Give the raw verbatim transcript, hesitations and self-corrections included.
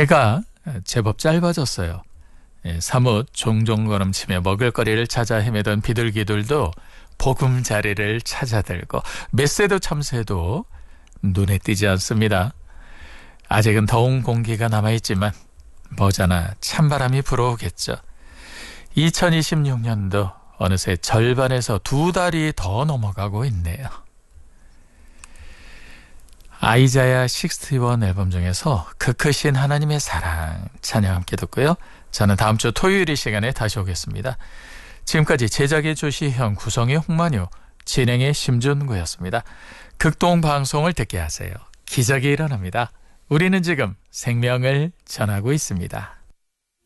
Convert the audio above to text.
해가 제법 짧아졌어요. 예, 사뭇 종종 걸음치며 먹을거리를 찾아 헤매던 비둘기들도 보금자리를 찾아들고 멧새도 참새도 눈에 띄지 않습니다. 아직은 더운 공기가 남아있지만 머지않아 찬바람이 불어오겠죠. 이천이십육 년도 어느새 절반에서 두 달이 더 넘어가고 있네요. 아이자야 육십일 앨범 중에서 그 크신 하나님의 사랑 찬양 함께 듣고요. 저는 다음 주 토요일 이 시간에 다시 오겠습니다. 지금까지 제작의 조시형, 구성의 홍만유, 진행의 심준구였습니다. 극동방송을 듣게 하세요. 기적이 일어납니다. 우리는 지금 생명을 전하고 있습니다.